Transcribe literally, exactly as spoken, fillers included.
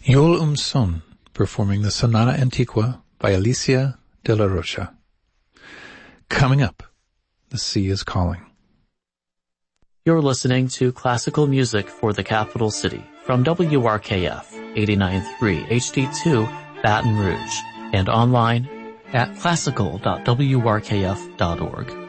Yol Um Son, performing the Sonata Antiqua by Alicia de la Rocha. Coming up, The Sea is Calling. You're listening to classical music for the capital city from W R K F eighty-nine point three H D two Baton Rouge and online at classical dot w r k f dot org.